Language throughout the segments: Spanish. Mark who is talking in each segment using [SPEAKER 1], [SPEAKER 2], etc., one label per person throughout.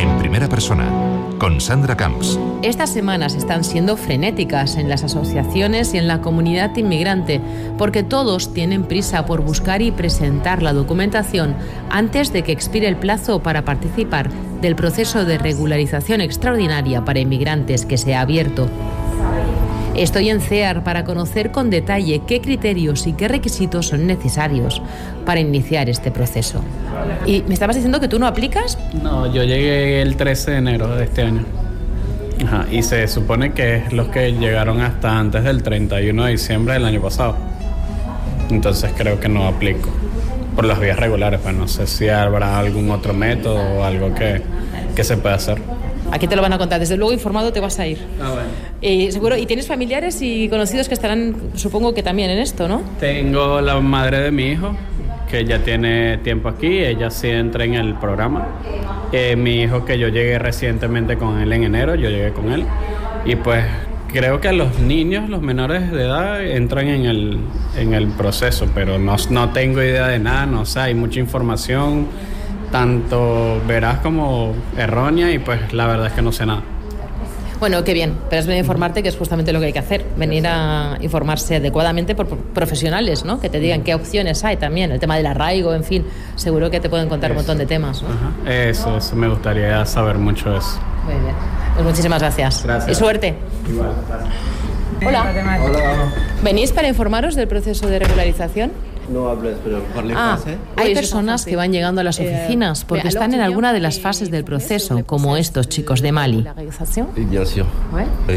[SPEAKER 1] En primera persona, con Sandra Camps.
[SPEAKER 2] Estas semanas están siendo frenéticas en las asociaciones y en la comunidad inmigrante, porque todos tienen prisa por buscar y presentar la documentación antes de que expire el plazo para participar del proceso de regularización extraordinaria para inmigrantes que se ha abierto. Estoy en CEAR para conocer con detalle qué criterios y qué requisitos son necesarios para iniciar este proceso. ¿Y me estabas diciendo que tú no aplicas?
[SPEAKER 3] No, yo llegué el 13 de enero de este año. Ajá, y se supone que es los que llegaron hasta antes del 31 de diciembre del año pasado. Entonces creo que no aplico por las vías regulares, pues no sé si habrá algún otro método o algo que se pueda hacer.
[SPEAKER 2] Aquí te lo van a contar. Desde luego informado te vas a ir.
[SPEAKER 3] Bueno.
[SPEAKER 2] Seguro. Y tienes familiares y conocidos que estarán, supongo que también en esto, ¿no?
[SPEAKER 3] Tengo la madre de mi hijo, que ya tiene tiempo aquí. Ella sí entra en el programa. Mi hijo, que yo llegué recientemente con él en enero, yo llegué con él. Y pues creo que los niños, los menores de edad, entran en el proceso, pero no tengo idea de nada. No sé, hay mucha información, tanto veraz como errónea, y pues la verdad es que no sé nada.
[SPEAKER 2] Bueno, qué bien, pero has venido a informarte, que es justamente lo que hay que hacer, venir a informarse adecuadamente por profesionales, ¿no? Que te digan qué opciones hay también, el tema del arraigo, en fin, seguro que te pueden contar un montón de temas, ¿no?
[SPEAKER 3] Ajá. Eso, me gustaría saber mucho de eso.
[SPEAKER 2] Muy bien, pues muchísimas gracias.
[SPEAKER 3] Gracias.
[SPEAKER 2] Y suerte.
[SPEAKER 3] Igual.
[SPEAKER 2] Hola.
[SPEAKER 4] Hola.
[SPEAKER 2] ¿Venís para informaros del proceso de regularización?
[SPEAKER 4] No hables, pero parle francés.
[SPEAKER 2] Hay personas que van llegando a las oficinas porque están en alguna de las fases del proceso, como estos chicos de Mali.
[SPEAKER 4] Sí, bien sûr. Sí.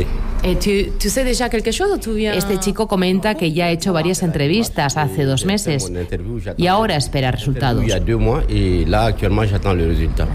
[SPEAKER 2] Este chico comenta que ya ha hecho varias entrevistas hace 2 meses y ahora espera resultados.
[SPEAKER 4] Il y a 2 mois y là actuellement j'attends le résultat.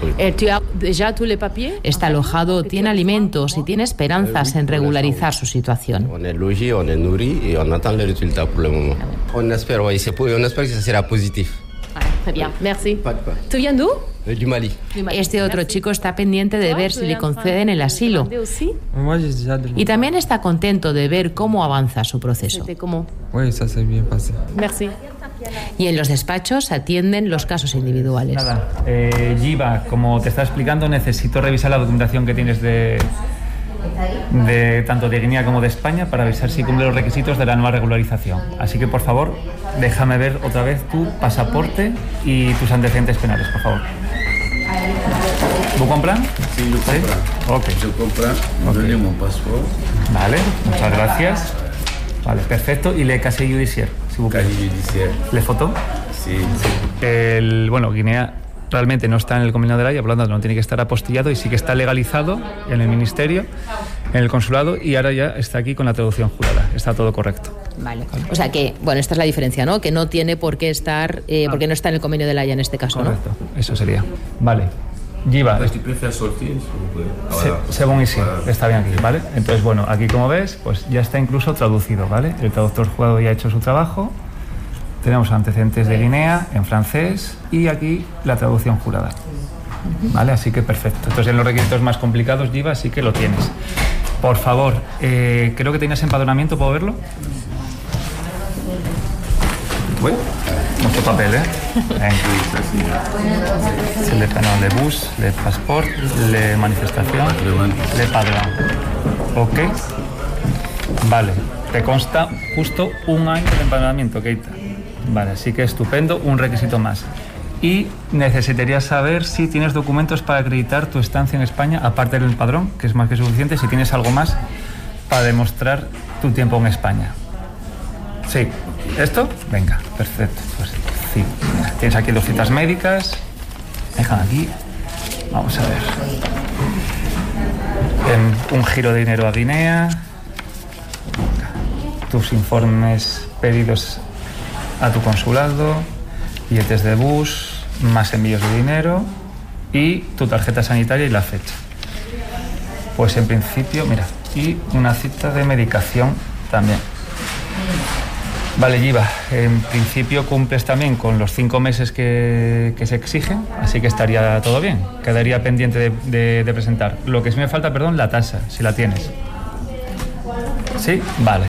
[SPEAKER 2] Está alojado, tiene alimentos y tiene esperanzas en regularizar su situación.
[SPEAKER 4] On est logé, on est nourri et on attend le résultat pour le moment. On espère, oui, on espère que ça sera positif.
[SPEAKER 2] Très bien, merci.
[SPEAKER 4] Pas de quoi.
[SPEAKER 2] ¿Tú viens d'où?
[SPEAKER 4] Du Mali.
[SPEAKER 2] Este otro chico está pendiente de ver si le conceden el asilo y también está contento de ver cómo avanza su proceso.
[SPEAKER 5] Oui, ça s'est bien passé.
[SPEAKER 2] Merci. Y en los despachos atienden los casos individuales.
[SPEAKER 6] Nada, Giva, como te estaba explicando, necesito revisar la documentación que tienes de tanto de Guinea como de España para avisar si cumple los requisitos de la nueva regularización. Así que, por favor, déjame ver otra vez tu pasaporte y tus antecedentes penales, por favor. ¿Vous comprenez?
[SPEAKER 7] Sí, yo compré.
[SPEAKER 6] Ok.
[SPEAKER 7] Yo compré, donné mon passeport.
[SPEAKER 6] Vale, muchas gracias. Vale, perfecto. Y le casier judiciaire, si vous plaît.
[SPEAKER 7] Casier judiciaire.
[SPEAKER 6] ¿Le foto?
[SPEAKER 7] Sí.
[SPEAKER 6] Bueno, Guinea realmente no está en el convenio de la Haya, por lo tanto no tiene que estar apostillado, y sí que está legalizado en el ministerio, en el consulado, y ahora ya está aquí con la traducción jurada. Está todo correcto.
[SPEAKER 2] Vale. O sea que, bueno, esta es la diferencia, ¿no? Que no tiene por qué estar, porque no está en el convenio de la Haya en este caso,
[SPEAKER 6] correcto. ¿No? Eso sería. Vale. Giva. Según y sí, está bien aquí, ¿vale? Entonces, bueno, aquí como ves, pues ya está incluso traducido, ¿vale? El traductor jurado ya ha hecho su trabajo. Tenemos antecedentes de Guinea en francés y aquí la traducción jurada. ¿Vale? Así que perfecto. Entonces en los requisitos más complicados, Giva, sí que lo tienes. Por favor, creo que tenías empadronamiento, ¿puedo verlo? Uy, mucho papel, ¿eh? C'est le panneau de bus, le passeport, le manifestación, le padrón. Ok. Vale, te consta justo 1 año de empadronamiento, Keita. Vale, así que estupendo, un requisito más. Y necesitaría saber si tienes documentos para acreditar tu estancia en España, aparte del padrón, que es más que suficiente, si tienes algo más para demostrar tu tiempo en España. Sí, ¿esto? Venga, perfecto. Pues sí, mira, tienes aquí 2 citas médicas. Déjame aquí. Vamos a ver. Un giro de dinero a Guinea. Tus informes pedidos a tu consulado, billetes de bus, más envíos de dinero y tu tarjeta sanitaria y la fecha. Pues en principio, mira, y una cita de medicación también. Vale, Giva, en principio cumples también con los 5 meses que se exigen, así que estaría todo bien. Quedaría pendiente de presentar. Lo que sí me falta, perdón, la tasa, si la tienes. ¿Sí? Vale.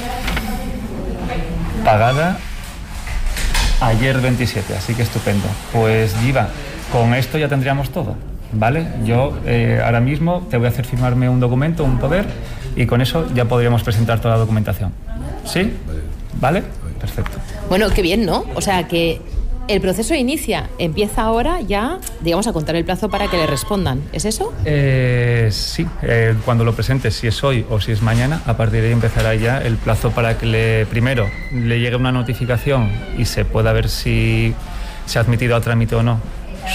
[SPEAKER 6] Pagada ayer 27, así que estupendo. Pues Giva, con esto ya tendríamos todo. ¿vale? Yo ahora mismo te voy a hacer firmarme un documento, un poder, y con eso ya podríamos presentar toda la documentación. ¿Sí? ¿Vale? Perfecto.
[SPEAKER 2] Bueno, qué bien, ¿no? O sea, que el proceso empieza ahora ya, digamos, a contar el plazo para que le respondan. ¿Es eso?
[SPEAKER 6] Sí, cuando lo presentes, si es hoy o si es mañana, a partir de ahí empezará ya el plazo para que primero le llegue una notificación y se pueda ver si se ha admitido a trámite o no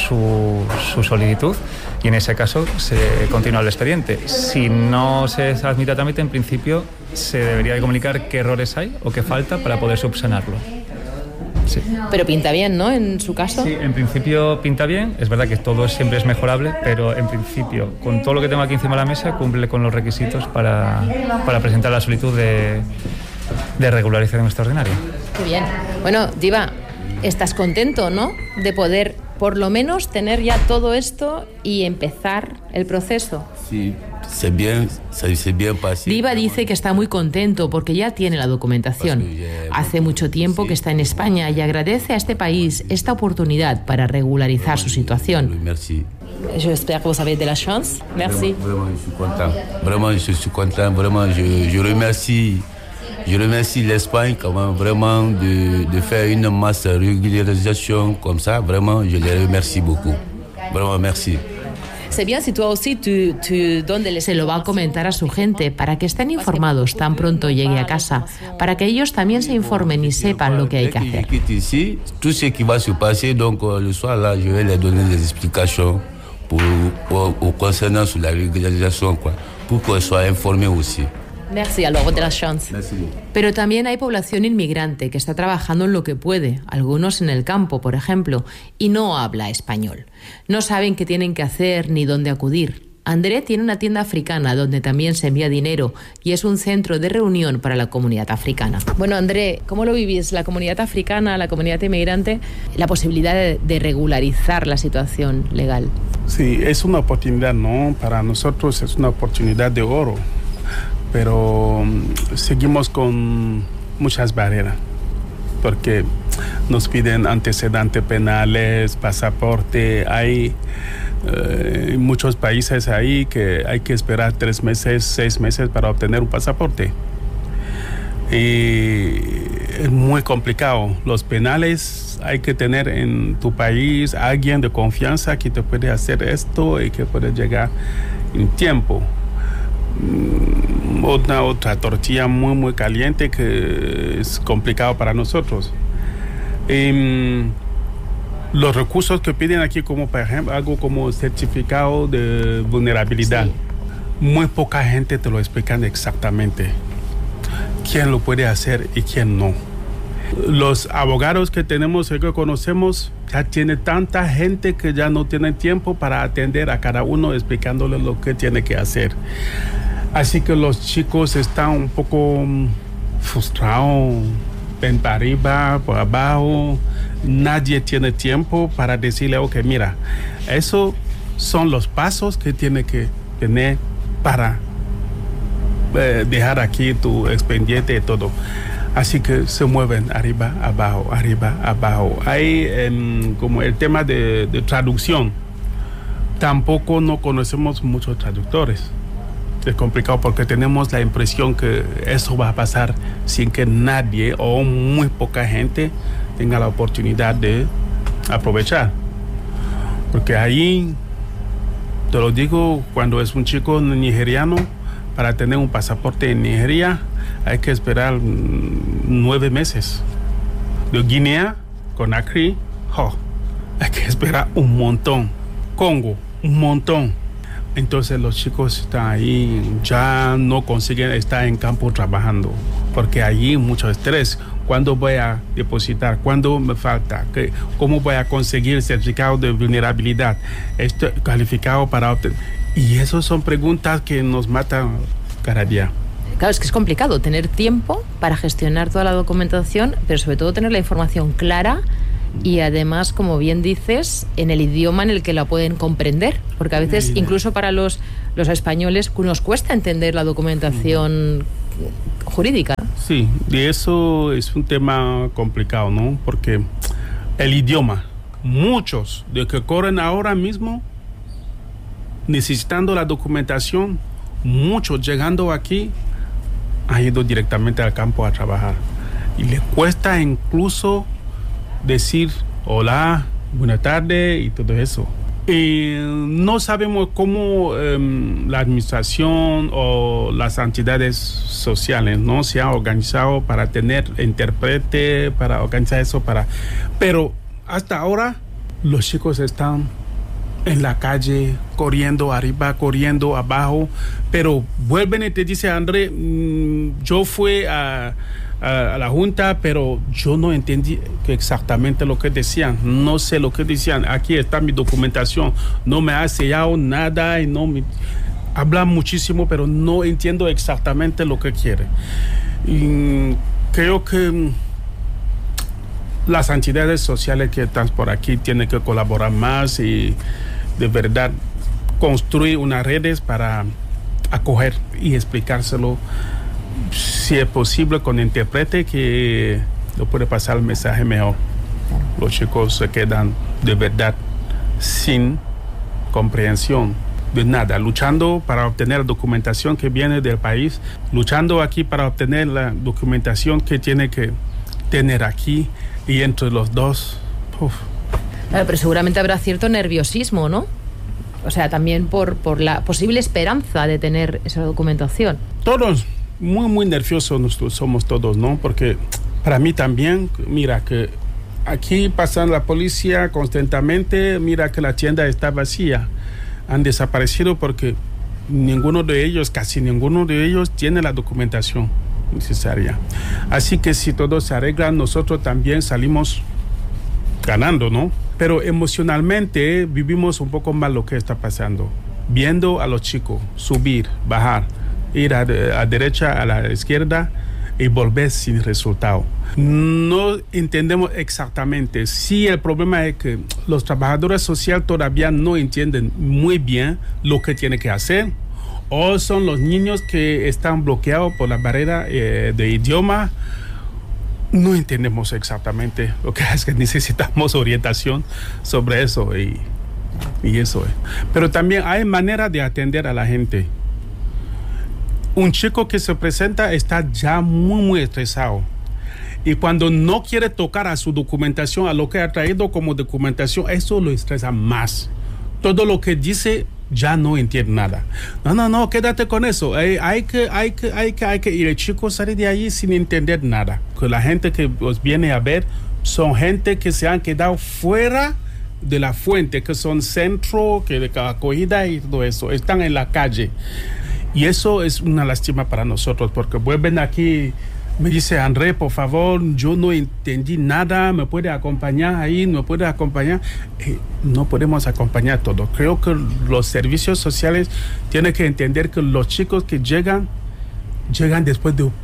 [SPEAKER 6] su solicitud, y en ese caso se continúa el expediente. Si no se admite a trámite, en principio se debería de comunicar qué errores hay o qué falta para poder subsanarlo. Sí.
[SPEAKER 2] Pero pinta bien, ¿no? En su caso.
[SPEAKER 6] Sí, en principio pinta bien. Es verdad que todo siempre es mejorable, pero en principio, con todo lo que tengo aquí encima de la mesa, cumple con los requisitos para presentar la solicitud de regularización extraordinaria.
[SPEAKER 2] Qué bien. Bueno, Diva, estás contento, ¿no? De poder, por lo menos, tener ya todo esto y empezar el proceso.
[SPEAKER 7] Sí, c'est bien passé.
[SPEAKER 2] Diva dice que está muy contento porque ya tiene la documentación. Hace mucho tiempo que está en España y agradece a este país esta oportunidad para regularizar su situación.
[SPEAKER 7] Merci.
[SPEAKER 2] J'espère que vous avez de la chance. Merci.
[SPEAKER 7] Vraiment, je suis content. Vraiment, je suis content. Vraiment, je remercie. Je remercie l'Espagne quand même vraiment de faire une masse régularisation comme ça. Vraiment, je les remercie beaucoup. Vraiment, merci.
[SPEAKER 2] C'est bien si toi aussi donde se lo va a comentar a su gente para que estén informados tan pronto llegue a casa, para que ellos también se informen y sepan lo que hay que hacer.
[SPEAKER 7] Ici, tout ce qui va se passer, donc le soir là, je vais les donner des explications concernant sur la régularisation, quoi, pour qu'ils soient informés aussi.
[SPEAKER 2] Merci, alors de la chance.
[SPEAKER 7] Merci.
[SPEAKER 2] Pero también hay población inmigrante que está trabajando en lo que puede, algunos en el campo, por ejemplo, y no habla español. No saben qué tienen que hacer ni dónde acudir. André tiene una tienda africana donde también se envía dinero y es un centro de reunión para la comunidad africana. Bueno, André, ¿cómo lo vivís? La comunidad africana, la comunidad inmigrante, la posibilidad de regularizar la situación legal.
[SPEAKER 8] Sí, es una oportunidad, ¿no? Para nosotros es una oportunidad de oro. Pero seguimos con muchas barreras, porque nos piden antecedentes penales, pasaporte. Hay muchos países ahí que hay que esperar 3 meses, 6 meses para obtener un pasaporte. Y es muy complicado. Los penales hay que tener en tu país a alguien de confianza que te puede hacer esto y que puede llegar en tiempo. Otra tortilla muy caliente que es complicado para nosotros. Los recursos que piden aquí, como por ejemplo algo como certificado de vulnerabilidad, sí. Muy poca gente te lo explican exactamente quién lo puede hacer y quién no. Los abogados que tenemos y que conocemos ya tiene tanta gente que ya no tienen tiempo para atender a cada uno explicándole lo que tiene que hacer. Así que los chicos están un poco frustrados, ven para arriba, por abajo. Nadie tiene tiempo para decirle, ok, mira, esos son los pasos que tiene que tener para dejar aquí tu expediente y todo. Así que se mueven arriba, abajo, arriba, abajo. Hay como el tema de traducción. Tampoco no conocemos muchos traductores. Es complicado porque tenemos la impresión que eso va a pasar sin que nadie o muy poca gente tenga la oportunidad de aprovechar. Porque ahí, te lo digo, cuando es un chico nigeriano, para tener un pasaporte en Nigeria hay que esperar 9 meses. De Guinea, Conakry, hay que esperar un montón. Congo, un montón. Entonces los chicos están ahí, ya no consiguen estar en campo trabajando, porque allí mucho estrés. ¿Cuándo voy a depositar? ¿Cuándo me falta? ¿Cómo voy a conseguir el certificado de vulnerabilidad? ¿Estoy calificado para obtener? Y esas son preguntas que nos matan cada día.
[SPEAKER 2] Claro, es que es complicado tener tiempo para gestionar toda la documentación, pero sobre todo tener la información clara y además, como bien dices, en el idioma en el que la pueden comprender, porque a veces incluso para los españoles nos cuesta entender la documentación jurídica.
[SPEAKER 8] Sí, de eso es un tema complicado, ¿no? Porque el idioma, muchos de que corren ahora mismo necesitando la documentación, muchos llegando aquí han ido directamente al campo a trabajar. Y le cuesta incluso decir hola, buenas tardes y todo eso. Y no sabemos cómo la administración o las entidades sociales no se han organizado para tener intérprete, para organizar eso, pero hasta ahora los chicos están en la calle, corriendo arriba, corriendo abajo, pero vuelven y te dice, André, yo fui a la junta, pero yo no entendí exactamente lo que decían, no sé lo que decían, aquí está mi documentación, no me ha sellado nada y no me... Hablan muchísimo, pero no entiendo exactamente lo que quiere. Y creo que las entidades sociales que están por aquí tienen que colaborar más y de verdad construir unas redes para acoger y explicárselo, si es posible con intérprete que lo puede pasar el mensaje mejor. Los chicos se quedan de verdad sin comprensión de nada, luchando para obtener la documentación que viene del país, luchando aquí para obtener la documentación que tiene que tener aquí, y entre los dos...
[SPEAKER 2] Claro, pero seguramente habrá cierto nerviosismo, ¿no? O sea, también por la posible esperanza de tener esa documentación.
[SPEAKER 8] Todos muy nerviosos somos todos, ¿no? Porque para mí también, mira que aquí pasan la policía constantemente, mira que la tienda está vacía. Han desaparecido porque casi ninguno de ellos tiene la documentación necesaria. Así que si todo se arregla, nosotros también salimos ganando, ¿no? Pero emocionalmente vivimos un poco mal lo que está pasando. Viendo a los chicos subir, bajar, ir a derecha, a la izquierda y volver sin resultado. No entendemos exactamente si el problema es que los trabajadores sociales todavía no entienden muy bien lo que tienen que hacer, o son los niños que están bloqueados por la barrera de idioma. No entendemos exactamente lo que es, que necesitamos orientación sobre eso y eso es. Pero también hay manera de atender a la gente. Un chico que se presenta está ya muy estresado, y cuando no quiere tocar a su documentación, a lo que ha traído como documentación, eso lo estresa más. Todo lo que dice ya no entiende nada. No, quédate con eso. Hay que. Y el chico sale de ahí sin entender nada. Que la gente que os viene a ver son gente que se han quedado fuera de la fuente, que son centro, que de acogida y todo eso. Están en la calle. Y eso es una lástima para nosotros, porque vuelven aquí. Me dice, André, por favor, yo no entendí nada, ¿me puede acompañar ahí? ¿Me puede acompañar? No podemos acompañar todo. Creo que los servicios sociales tienen que entender que los chicos que llegan después de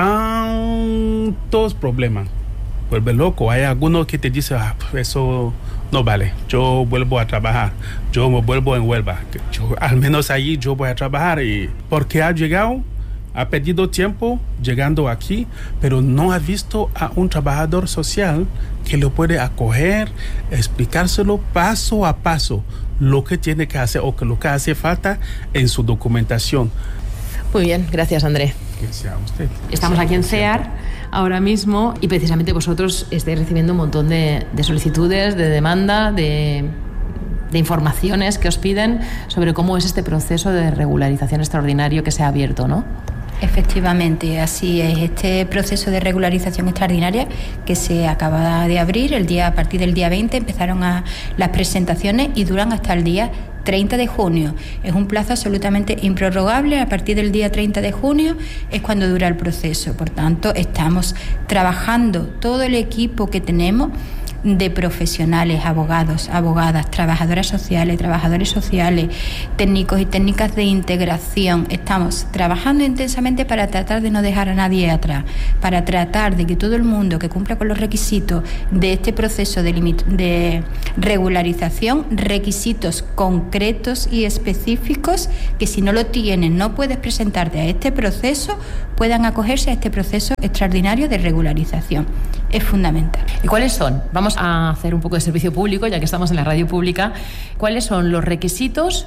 [SPEAKER 8] tantos problemas. Vuelve loco. Hay algunos que te dicen, eso no vale, yo vuelvo a trabajar, yo me vuelvo en Huelva. Al menos allí yo voy a trabajar, y porque ha llegado... Ha perdido tiempo llegando aquí, pero no ha visto a un trabajador social que lo puede acoger, explicárselo paso a paso lo que tiene que hacer o que lo que hace falta en su documentación.
[SPEAKER 2] Muy bien, gracias, André.
[SPEAKER 8] Que sea usted.
[SPEAKER 2] Estamos aquí en CEAR ahora mismo, y precisamente vosotros estáis recibiendo un montón de solicitudes, de demanda, de informaciones que os piden sobre cómo es este proceso de regularización extraordinario que se ha abierto, ¿no?
[SPEAKER 9] Efectivamente, así es. Este proceso de regularización extraordinaria que se acaba de abrir a partir del día 20 empezaron las presentaciones y duran hasta el día 30 de junio. Es un plazo absolutamente improrrogable. A partir del día 30 de junio es cuando dura el proceso. Por tanto, estamos trabajando todo el equipo que tenemos de profesionales, abogados, abogadas, trabajadoras sociales, trabajadores sociales, técnicos y técnicas de integración. Estamos trabajando intensamente para tratar de no dejar a nadie atrás, para tratar de que todo el mundo que cumpla con los requisitos de este proceso de regularización, requisitos concretos y específicos, que si no lo tienen, no puedes presentarte a este proceso, puedan acogerse a este proceso extraordinario de regularización. Es fundamental.
[SPEAKER 2] ¿Y cuáles son? Vamos a hacer un poco de servicio público, ya que estamos en la radio pública. ¿Cuáles son los requisitos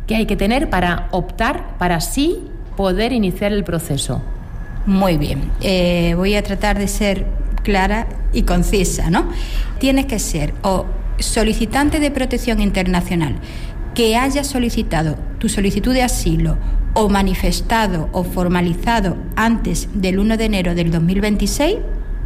[SPEAKER 2] que hay que tener para optar, para sí poder iniciar el proceso?
[SPEAKER 9] Muy bien, voy a tratar de ser clara y concisa, ¿no? Tienes que ser o solicitante de protección internacional que haya solicitado tu solicitud de asilo o manifestado o formalizado antes del 1 de enero del 2026,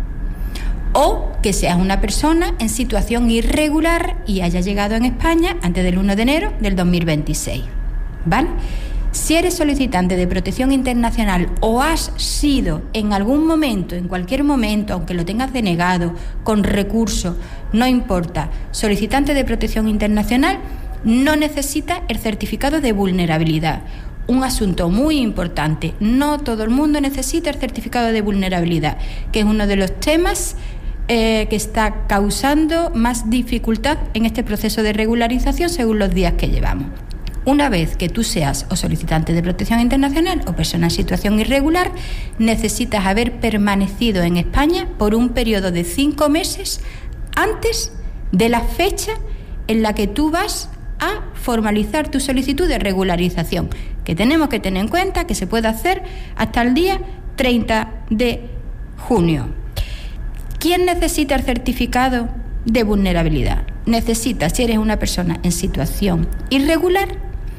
[SPEAKER 9] o que seas una persona en situación irregular y haya llegado en España antes del 1 de enero del 2026, ¿vale? Si eres solicitante de protección internacional o has sido en algún momento, en cualquier momento, aunque lo tengas denegado, con recurso, no importa, solicitante de protección internacional, no necesita el certificado de vulnerabilidad. Un asunto muy importante, no todo el mundo necesita el certificado de vulnerabilidad, que es uno de los temas que está causando más dificultad en este proceso de regularización según los días que llevamos. Una vez que tú seas o solicitante de protección internacional o persona en situación irregular, necesitas haber permanecido en España por un periodo de 5 meses antes de la fecha en la que tú vas a formalizar tu solicitud de regularización, que tenemos que tener en cuenta que se puede hacer hasta el día 30 de junio. ¿Quién necesita el certificado de vulnerabilidad? Necesitas, si eres una persona en situación irregular,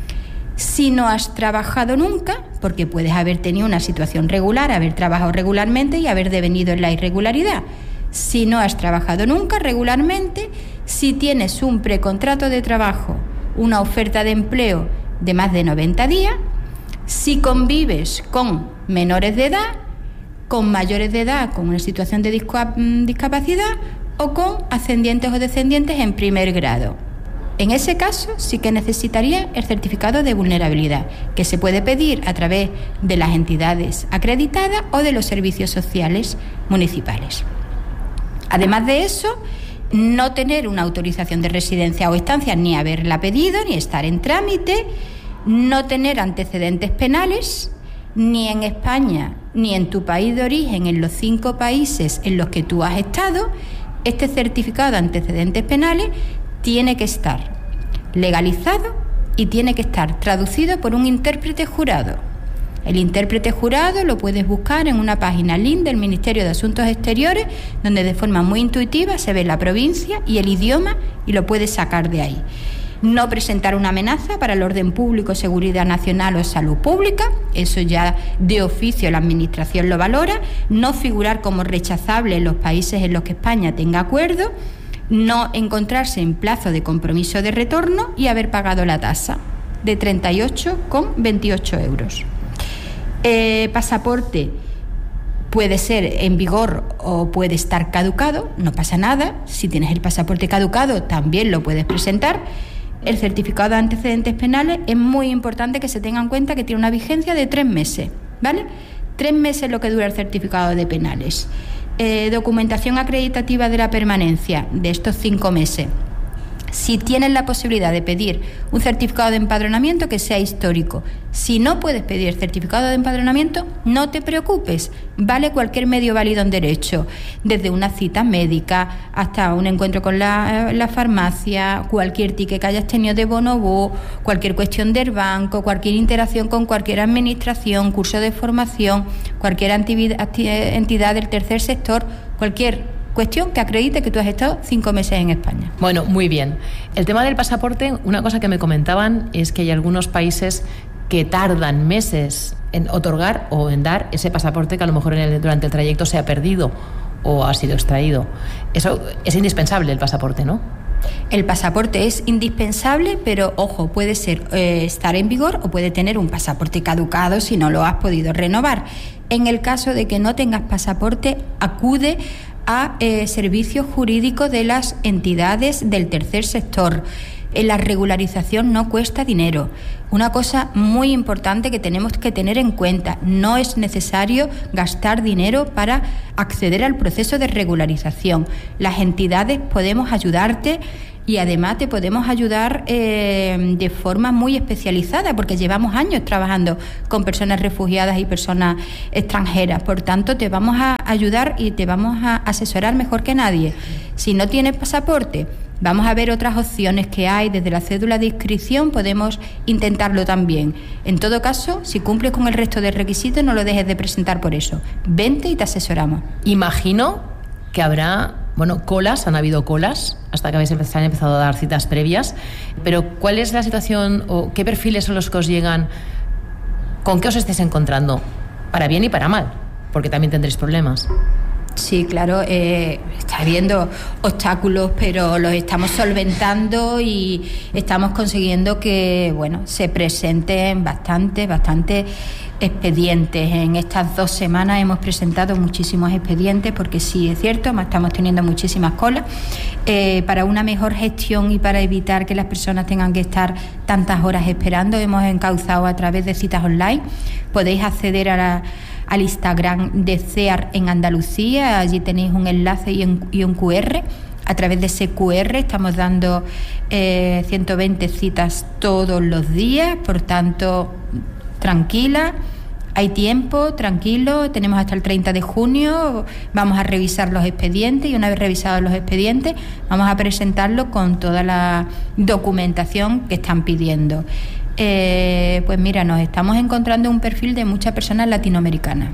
[SPEAKER 9] si no has trabajado nunca, porque puedes haber tenido una situación regular, haber trabajado regularmente y haber devenido en la irregularidad. Si no has trabajado nunca regularmente, si tienes un precontrato de trabajo, una oferta de empleo de más de 90 días, si convives con menores de edad, con mayores de edad con una situación de discapacidad o con ascendientes o descendientes en primer grado. En ese caso sí que necesitaría el certificado de vulnerabilidad, que se puede pedir a través de las entidades acreditadas o de los servicios sociales municipales. Además de eso, no tener una autorización de residencia o estancia, ni haberla pedido, ni estar en trámite, no tener antecedentes penales, ni en España, ni en tu país de origen, en los 5 países en los que tú has estado. Este certificado de antecedentes penales tiene que estar legalizado y tiene que estar traducido por un intérprete jurado. El intérprete jurado lo puedes buscar en una página link del Ministerio de Asuntos Exteriores, donde de forma muy intuitiva se ve la provincia y el idioma y lo puedes sacar de ahí. No presentar una amenaza para el orden público, seguridad nacional o salud pública, eso ya de oficio la Administración lo valora. No figurar como rechazable en los países en los que España tenga acuerdo. No encontrarse en plazo de compromiso de retorno y haber pagado la tasa de 38,28 euros. Pasaporte puede ser en vigor o puede estar caducado, no pasa nada. Si tienes el pasaporte caducado también lo puedes presentar. El certificado de antecedentes penales es muy importante que se tenga en cuenta que tiene una vigencia de 3 meses, ¿vale? 3 meses es lo que dura el certificado de penales. Documentación acreditativa de la permanencia de estos 5 meses. Si tienes la posibilidad de pedir un certificado de empadronamiento que sea histórico. Si no puedes pedir certificado de empadronamiento, no te preocupes, vale cualquier medio válido en derecho, desde una cita médica hasta un encuentro con la farmacia, cualquier ticket que hayas tenido de bonobo, cualquier cuestión del banco, cualquier interacción con cualquier administración, curso de formación, cualquier entidad del tercer sector, cualquier cuestión que acredite que tú has estado 5 meses en España.
[SPEAKER 2] Bueno, muy bien. El tema del pasaporte, una cosa que me comentaban es que hay algunos países que tardan meses en otorgar o en dar ese pasaporte que a lo mejor durante el trayecto se ha perdido o ha sido extraído. Eso es indispensable, el pasaporte, ¿no?
[SPEAKER 9] El pasaporte es indispensable, pero ojo, puede ser estar en vigor o puede tener un pasaporte caducado si no lo has podido renovar. En el caso de que no tengas pasaporte, acude a servicios jurídicos de las entidades del tercer sector. La regularización no cuesta dinero. Una cosa muy importante que tenemos que tener en cuenta, no es necesario gastar dinero para acceder al proceso de regularización. Las entidades podemos ayudarte y además te podemos ayudar de forma muy especializada, porque llevamos años trabajando con personas refugiadas y personas extranjeras. Por tanto, te vamos a ayudar y te vamos a asesorar mejor que nadie. Si no tienes pasaporte, Vamos a ver otras opciones que hay. Desde la cédula de inscripción podemos intentarlo también. En todo caso, si cumples con el resto de requisitos, no lo dejes de presentar por eso. Vente y te asesoramos.
[SPEAKER 2] Imagino que habrá, colas, han habido colas hasta que se han empezado a dar citas previas, pero ¿cuál es la situación o qué perfiles son los que os llegan? ¿Con qué os estáis encontrando? Para bien y para mal, porque también tendréis problemas.
[SPEAKER 9] Sí, claro, está habiendo obstáculos, pero los estamos solventando y estamos consiguiendo que, se presenten bastante expedientes. En estas 2 semanas hemos presentado muchísimos expedientes, porque sí es cierto, estamos teniendo muchísimas colas. Para una mejor gestión y para evitar que las personas tengan que estar tantas horas esperando, hemos encauzado a través de citas online. Podéis acceder al Instagram de CEAR en Andalucía, allí tenéis un enlace y un QR. A través de ese QR estamos dando 120 citas todos los días, por tanto, tranquila, hay tiempo, tranquilo, tenemos hasta el 30 de junio, vamos a revisar los expedientes y una vez revisados los expedientes vamos a presentarlo con toda la documentación que están pidiendo. Pues mira, nos estamos encontrando un perfil de muchas personas latinoamericanas.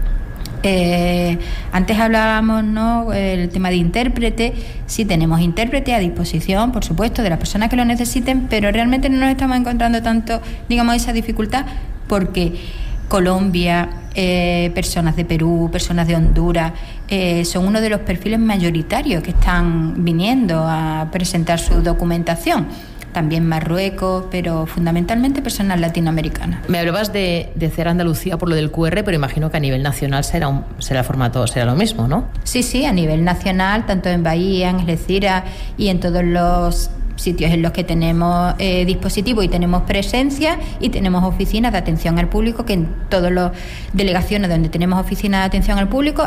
[SPEAKER 9] Antes hablábamos, ¿no?, el tema de intérprete. Sí, tenemos intérprete a disposición, por supuesto, de las personas que lo necesiten, pero realmente no nos estamos encontrando tanto, esa dificultad, porque Colombia, personas de Perú, personas de Honduras, son uno de los perfiles mayoritarios que están viniendo a presentar su documentación. También Marruecos, pero fundamentalmente personas latinoamericanas.
[SPEAKER 2] Me hablabas de CEAR Andalucía por lo del QR, pero imagino que a nivel nacional será el formato, será lo mismo, ¿no?
[SPEAKER 9] Sí, a nivel nacional, tanto en Bahía, en Algeciras y en todos los sitios en los que tenemos dispositivos y tenemos presencia y tenemos oficinas de atención al público, que en todas las delegaciones donde tenemos oficinas de atención al público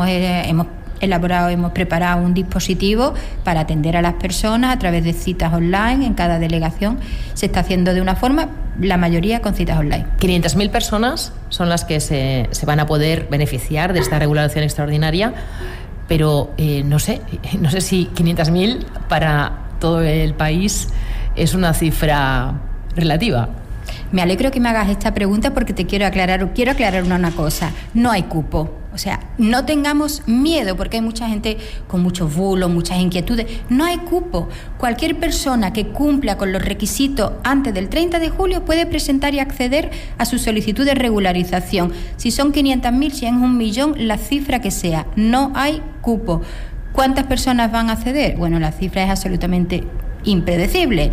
[SPEAKER 9] hemos preparado un dispositivo para atender a las personas a través de citas online. En cada delegación se está haciendo de una forma, la mayoría con citas online.
[SPEAKER 2] 500.000 personas son las que se van a poder beneficiar de esta regulación extraordinaria, pero no sé si 500.000 para todo el país es una cifra relativa.
[SPEAKER 9] Me alegro que me hagas esta pregunta porque quiero aclarar una cosa. No hay cupo. O sea, no tengamos miedo, porque hay mucha gente con muchos bulos, muchas inquietudes. No hay cupo. Cualquier persona que cumpla con los requisitos antes del 30 de julio puede presentar y acceder a su solicitud de regularización. Si son 500.000, si es 1.000.000, la cifra que sea. No hay cupo. ¿Cuántas personas van a acceder? Bueno, la cifra es absolutamente impredecible.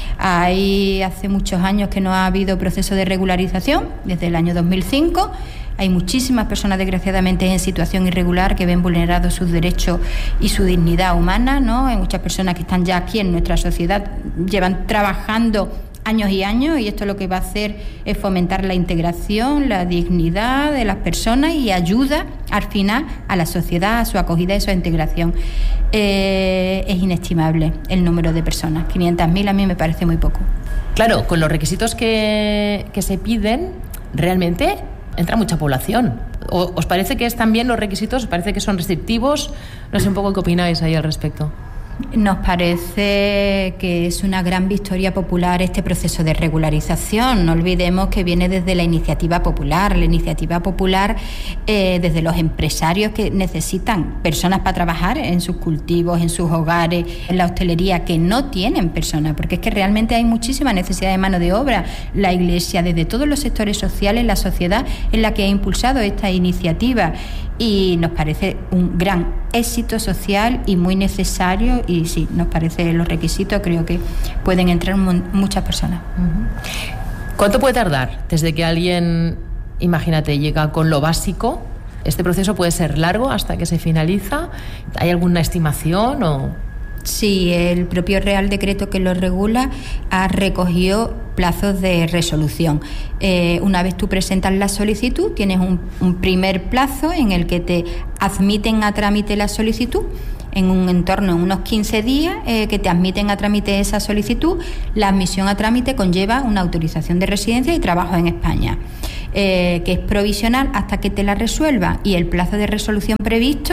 [SPEAKER 9] Hace muchos años que no ha habido proceso de regularización, desde el año 2005. Hay muchísimas personas, desgraciadamente, en situación irregular que ven vulnerados sus derechos y su dignidad humana, ¿no? Hay muchas personas que están ya aquí en nuestra sociedad, llevan trabajando años y años, y esto lo que va a hacer es fomentar la integración, la dignidad de las personas y ayuda al final a la sociedad, a su acogida y a su integración. Es inestimable el número de personas. 500.000 a mí me parece muy poco.
[SPEAKER 2] Claro, con los requisitos que se piden, realmente entra mucha población. ¿Os parece que también los requisitos, os parece que son restrictivos? No sé un poco qué opináis ahí al respecto.
[SPEAKER 9] Nos parece que es una gran victoria popular este proceso de regularización. No olvidemos que viene desde la iniciativa popular. La iniciativa popular desde los empresarios que necesitan personas para trabajar en sus cultivos, en sus hogares, en la hostelería, que no tienen personas, porque es que realmente hay muchísima necesidad de mano de obra. La Iglesia, desde todos los sectores sociales, la sociedad es la que ha impulsado esta iniciativa, y nos parece un gran éxito social y muy necesario. Y sí, nos parece los requisitos, creo que pueden entrar muchas personas.
[SPEAKER 2] ¿Cuánto puede tardar desde que alguien, imagínate, llega con lo básico? ¿Este proceso puede ser largo hasta que se finaliza? ¿Hay alguna estimación o...?
[SPEAKER 9] Sí, el propio Real Decreto que lo regula ha recogido plazos de resolución. Una vez tú presentas la solicitud, tienes un primer plazo en el que te admiten a trámite la solicitud, en un entorno de unos 15 días que te admiten a trámite esa solicitud. La admisión a trámite conlleva una autorización de residencia y trabajo en España, que es provisional hasta que te la resuelva, y el plazo de resolución previsto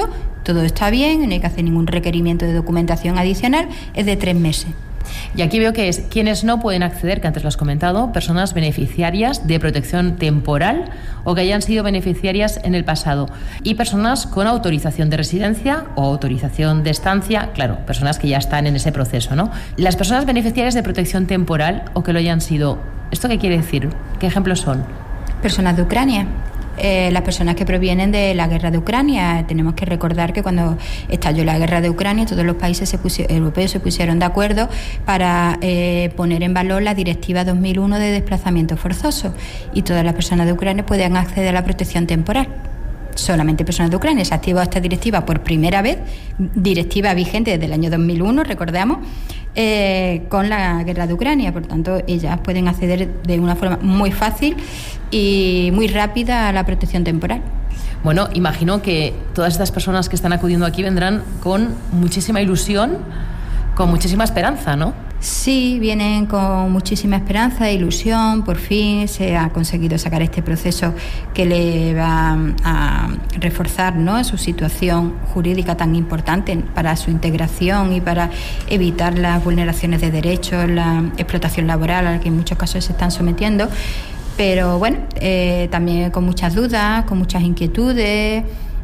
[SPEAKER 9] todo está bien, no hay que hacer ningún requerimiento de documentación adicional, es de 3 meses.
[SPEAKER 2] Y aquí veo que es quienes no pueden acceder, que antes lo has comentado, personas beneficiarias de protección temporal o que hayan sido beneficiarias en el pasado, y personas con autorización de residencia o autorización de estancia, claro, personas que ya están en ese proceso, ¿no? Las personas beneficiarias de protección temporal o que lo hayan sido, ¿esto qué quiere decir? ¿Qué ejemplos son?
[SPEAKER 9] Personas de Ucrania. Las personas que provienen de la guerra de Ucrania. Tenemos que recordar que cuando estalló la guerra de Ucrania, todos los países europeos se pusieron de acuerdo para poner en valor la Directiva 2001 de desplazamiento forzoso, y todas las personas de Ucrania pueden acceder a la protección temporal. Solamente personas de Ucrania. Se ha activado esta directiva por primera vez, directiva vigente desde el año 2001, recordamos, con la guerra de Ucrania. Por tanto, ellas pueden acceder de una forma muy fácil y muy rápida a la protección temporal.
[SPEAKER 2] Bueno, imagino que todas estas personas que están acudiendo aquí vendrán con muchísima ilusión, con muchísima esperanza, ¿no?
[SPEAKER 9] Sí, vienen con muchísima esperanza e ilusión. Por fin se ha conseguido sacar este proceso que le va a reforzar, ¿no?, su situación jurídica tan importante para su integración y para evitar las vulneraciones de derechos, la explotación laboral a la que en muchos casos se están sometiendo. Pero bueno, también con muchas dudas, con muchas inquietudes,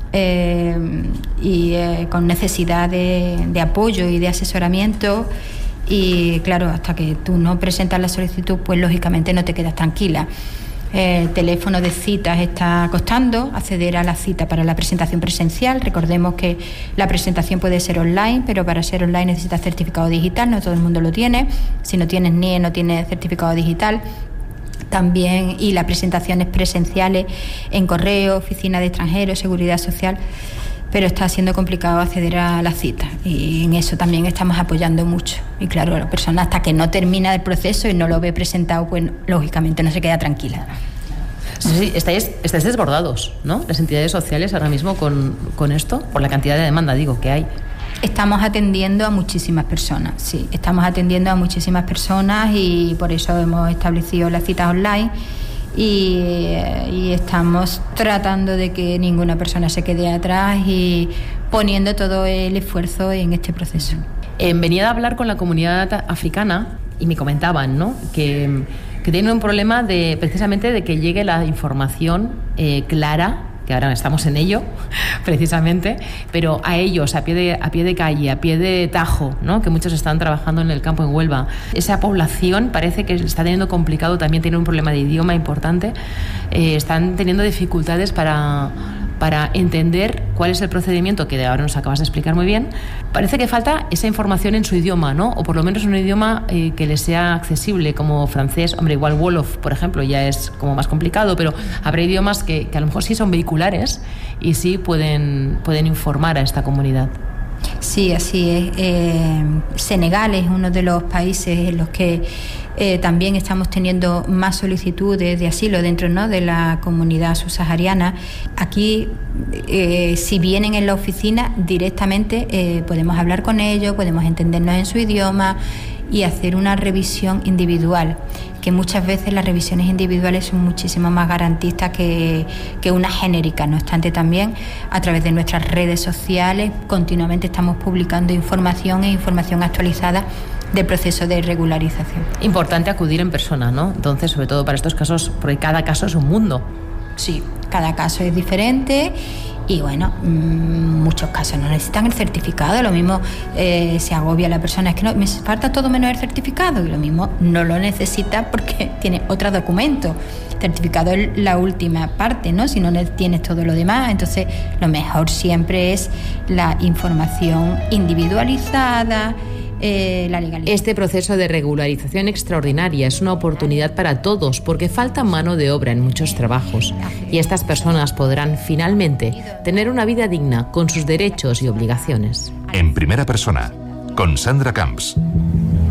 [SPEAKER 9] y con necesidad de apoyo y de asesoramiento. Y claro, hasta que tú no presentas la solicitud, pues lógicamente no te quedas tranquila. El teléfono de citas está costando, acceder a la cita para la presentación presencial. Recordemos que la presentación puede ser online, pero para ser online necesitas certificado digital, no todo el mundo lo tiene. Si no tienes NIE, no tienes certificado digital. También, y las presentaciones presenciales en correo, oficina de extranjeros, seguridad social, pero está siendo complicado acceder a la cita, y en eso también estamos apoyando mucho. Y claro, la persona hasta que no termina el proceso y no lo ve presentado, pues lógicamente no se queda tranquila.
[SPEAKER 2] Sí, estáis desbordados, ¿no?, las entidades sociales ahora mismo con esto, por la cantidad de demanda, digo, que hay.
[SPEAKER 9] Estamos atendiendo a muchísimas personas, sí, estamos atendiendo a muchísimas personas, y por eso hemos establecido las citas online. Y estamos tratando de que ninguna persona se quede atrás y poniendo todo el esfuerzo en este proceso.
[SPEAKER 2] Venía a hablar con la comunidad africana y me comentaban, ¿no?, que tienen un problema precisamente de que llegue la información clara, que ahora estamos en ello, precisamente, pero a ellos, a pie de calle, a pie de tajo, ¿no?, que muchos están trabajando en el campo en Huelva. Esa población parece que está teniendo complicado, también tiene un problema de idioma importante, están teniendo dificultades para entender cuál es el procedimiento, que ahora nos acabas de explicar muy bien. Parece que falta esa información en su idioma, ¿no?, o por lo menos en un idioma que les sea accesible, como francés. Hombre, igual Wolof, por ejemplo, ya es como más complicado, pero habrá idiomas que a lo mejor sí son vehiculares y sí pueden informar a esta comunidad.
[SPEAKER 9] Sí, así es. Senegal es uno de los países en los que también estamos teniendo más solicitudes de asilo dentro, ¿no?, de la comunidad subsahariana. Aquí, si vienen en la oficina directamente, podemos hablar con ellos, podemos entendernos en su idioma y hacer una revisión individual, que muchas veces las revisiones individuales son muchísimo más garantistas que una genérica. No obstante, también a través de nuestras redes sociales continuamente estamos publicando información actualizada del proceso de regularización.
[SPEAKER 2] Importante acudir en persona, ¿no? Entonces, sobre todo para estos casos, porque cada caso es un mundo.
[SPEAKER 9] Sí, cada caso es diferente. Y bueno, muchos casos no necesitan el certificado. Lo mismo se agobia la persona, es que no, me falta todo menos el certificado, y lo mismo no lo necesita porque tiene otro documento. El certificado es la última parte, ¿no?, si no tienes todo lo demás. Entonces lo mejor siempre es la información individualizada, la legalidad.
[SPEAKER 2] Este proceso de regularización extraordinaria es una oportunidad para todos, porque falta mano de obra en muchos trabajos, y estas personas podrán finalmente tener una vida digna con sus derechos y obligaciones.
[SPEAKER 1] En primera persona, con Sandra Camps.